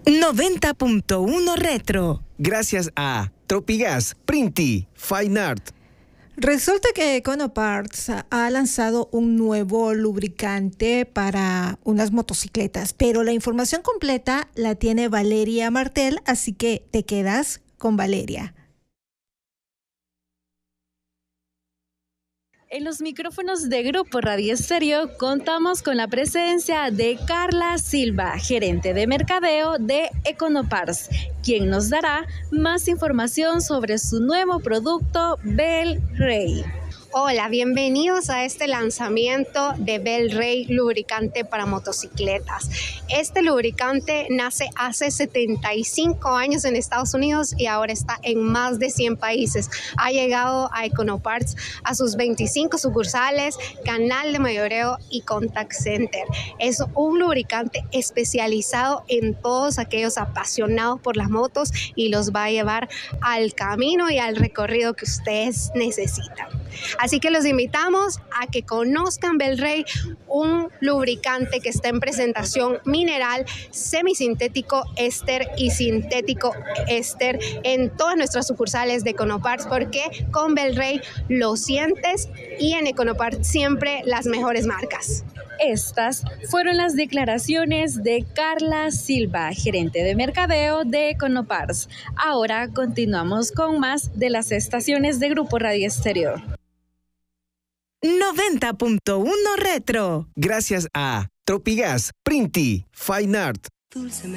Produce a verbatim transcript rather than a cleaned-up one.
noventa punto uno Retro. Gracias a Tropigas, Printi, Fine Art. Resulta que Econoparts ha lanzado un nuevo lubricante para unas motocicletas, pero la información completa la tiene Valeria Martel, así que te quedas con Valeria. En los micrófonos de Grupo Radio Estéreo contamos con la presencia de Carla Silva, gerente de mercadeo de Econoparts, quien nos dará más información sobre su nuevo producto Bel-Ray. Hola, bienvenidos a este lanzamiento de Bel-Ray lubricante para motocicletas. Este lubricante nace hace setenta y cinco años en Estados Unidos y ahora está en más de cien países. Ha llegado a Econoparts a sus veinticinco sucursales, canal de mayoreo y contact center. Es un lubricante especializado en todos aquellos apasionados por las motos y los va a llevar al camino y al recorrido que ustedes necesitan. Así que los invitamos a que conozcan Bel-Ray, un lubricante que está en presentación mineral, semisintético éster y sintético éster en todas nuestras sucursales de Econoparts, porque con Bel-Ray lo sientes y en Econoparts siempre las mejores marcas. Estas fueron las declaraciones de Carla Silva, gerente de mercadeo de Econoparts. Ahora continuamos con más de las estaciones de Grupo Radio Estéreo. noventa punto uno Retro. Gracias a Tropigas, Printi, Fine Art.